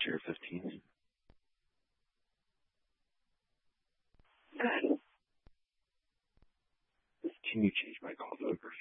Chair 15. Can you change my call to a